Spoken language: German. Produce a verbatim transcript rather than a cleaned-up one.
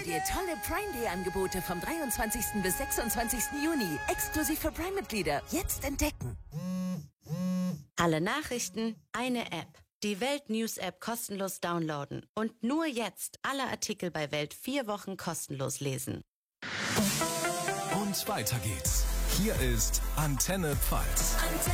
dir tolle Prime Day Angebote vom dreiundzwanzigsten bis sechsundzwanzigsten Juni. Exklusiv für Prime-Mitglieder. Jetzt entdecken. Alle Nachrichten, eine App. Die Welt News App kostenlos downloaden. Und nur jetzt alle Artikel bei Welt vier Wochen kostenlos lesen. Und weiter geht's. Hier ist Antenne Pfalz. Antenne.